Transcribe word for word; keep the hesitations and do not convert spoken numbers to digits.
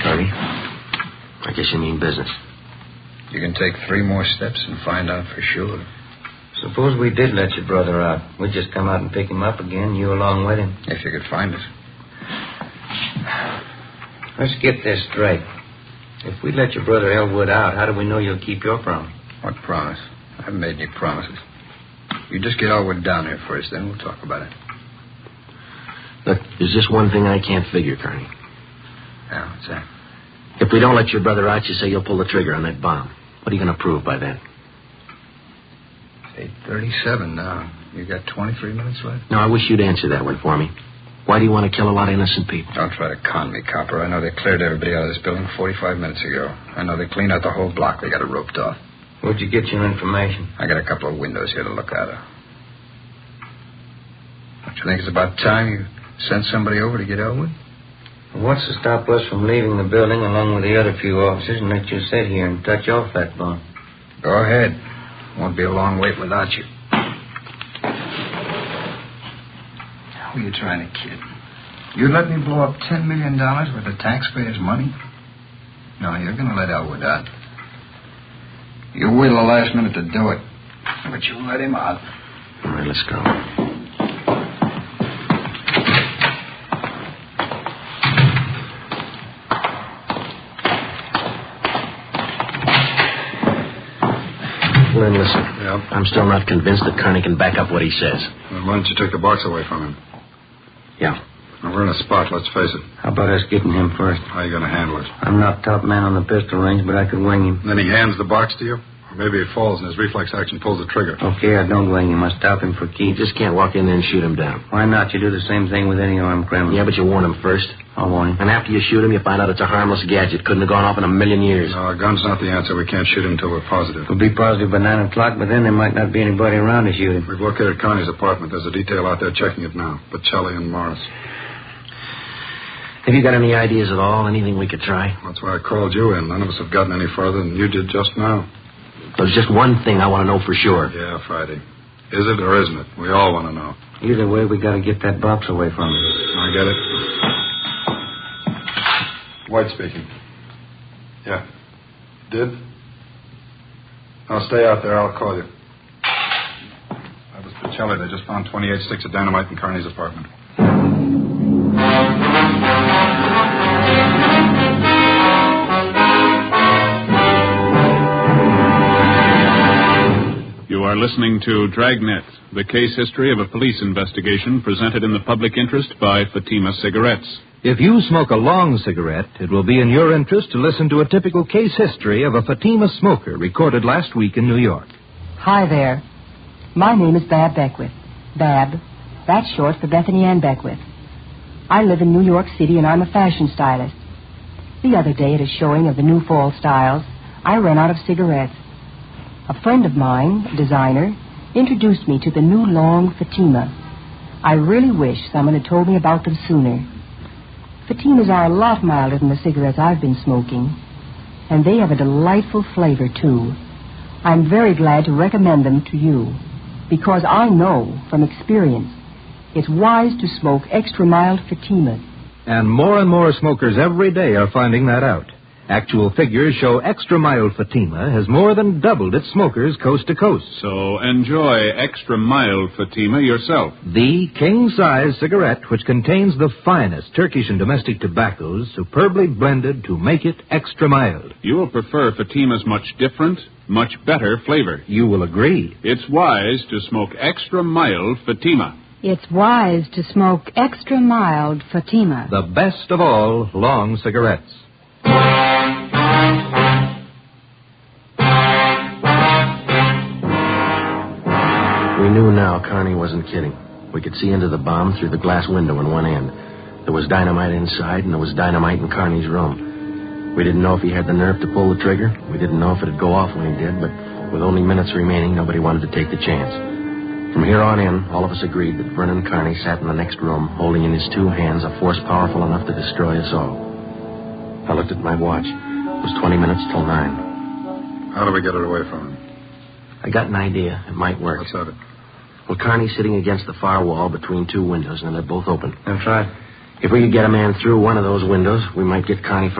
Carney. I guess you mean business. You can take three more steps and find out for sure. Suppose we did let your brother out. We'd just come out and pick him up again, you along with him. If you could find us. Let's get this straight. If we let your brother Elwood out, how do we know you'll keep your promise? What promise? I haven't made any promises. You just get Elwood down here first, then we'll talk about it. Look, there's just one thing I can't figure, Carney. Yeah, what's that? If we don't let your brother out, you say you'll pull the trigger on that bomb. What are you going to prove by then? It's eight thirty-seven now. You got twenty-three minutes left? No, I wish you'd answer that one for me. Why do you want to kill a lot of innocent people? Don't try to con me, Copper. I know they cleared everybody out of this building forty-five minutes ago. I know they cleaned out the whole block. They got it roped off. Where'd you get your information? I got a couple of windows here to look out of. Don't you think it's about time you sent somebody over to get Elwood? What's to stop us from leaving the building along with the other few officers and let you sit here and touch off that bomb? Go ahead. Won't be a long wait without you. Who are you trying to kid? You let me blow up ten million dollars worth of taxpayers' money? No, you're going to let Elwood out. You waited the last minute to do it. But you let him out. All right, let's go. Lynn, listen. Yeah? I'm still not convinced that Carney can back up what he says. Well, why don't you take the box away from him? Yeah. Now, we're in a spot, let's face it. How about us getting him first? How are you going to handle it? I'm not top man on the pistol range, but I could wing him. Then he hands the box to you? Or maybe he falls and his reflex action pulls the trigger. Okay, I don't wing him. I stop him for You keeps. just can't walk in there and shoot him down. Why not? You do the same thing with any armed criminal. Yeah, but you warn him first. I'll warn him. And after you shoot him, you find out it's a harmless gadget. Couldn't have gone off in a million years. No, a gun's not the answer. We can't shoot him until we're positive. We'll be positive by nine o'clock, but then there might not be anybody around to shoot him. We've located Connie's apartment. There's a detail out there checking it now. Bocelli and Morris. Have you got any ideas at all? Anything we could try? That's why I called you in. None of us have gotten any further than you did just now. There's just one thing I want to know for sure. Yeah, Friday. Is it or isn't it? We all want to know. Either way, we got to get that box away from him. I get it. White speaking. Yeah. Did? Now stay out there. I'll call you. That was Bocelli. They just found twenty-eight sticks of dynamite in Carney's apartment. You are listening to Dragnet, the case history of a police investigation presented in the public interest by Fatima Cigarettes. If you smoke a long cigarette, it will be in your interest to listen to a typical case history of a Fatima smoker recorded last week in New York. Hi there. My name is Bab Beckwith. Bab, that's short for Bethany Ann Beckwith. I live in New York City and I'm a fashion stylist. The other day at a showing of the new fall styles, I ran out of cigarettes. A friend of mine, a designer, introduced me to the new long Fatima. I really wish someone had told me about them sooner. Fatimas are a lot milder than the cigarettes I've been smoking, and they have a delightful flavor, too. I'm very glad to recommend them to you, because I know from experience it's wise to smoke extra mild Fatimas. And more and more smokers every day are finding that out. Actual figures show extra mild Fatima has more than doubled its smokers coast to coast. So enjoy extra mild Fatima yourself. The king-size cigarette which contains the finest Turkish and domestic tobaccos superbly blended to make it extra mild. You will prefer Fatima's much different, much better flavor. You will agree. It's wise to smoke extra mild Fatima. It's wise to smoke extra mild Fatima. The best of all long cigarettes. We knew now Carney wasn't kidding. We could see into the bomb through the glass window in one end. There was dynamite inside, and there was dynamite in Carney's room. We didn't know if he had the nerve to pull the trigger. We didn't know if it'd go off when he did, but with only minutes remaining, nobody wanted to take the chance. From here on in, all of us agreed that Vernon Carney sat in the next room, holding in his two hands a force powerful enough to destroy us all. I looked at my watch. It was twenty minutes till nine. How do we get it away from him? I got an idea. It might work. What's that? Well, Carney's sitting against the far wall between two windows, and they're both open. That's right. If we could get a man through one of those windows, we might get Carney